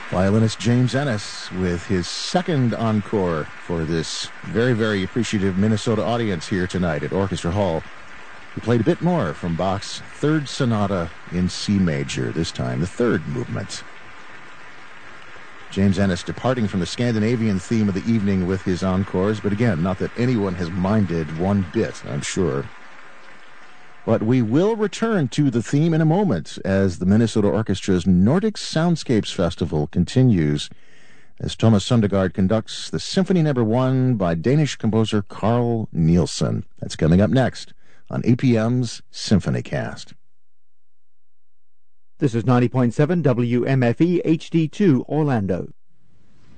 Violinist James Ennis with his second encore for this very, very appreciative Minnesota audience here tonight at Orchestra Hall. He played a bit more from Bach's Third Sonata in C major, this time the third movement. James Ennis departing from the Scandinavian theme of the evening with his encores, but again, not that anyone has minded one bit, I'm sure. But we will return to the theme in a moment as the Minnesota Orchestra's Nordic Soundscapes Festival continues as Thomas Sundergaard conducts the Symphony No. 1 by Danish composer Carl Nielsen. That's coming up next on APM's SymphonyCast. This is 90.7 WMFE HD2 Orlando.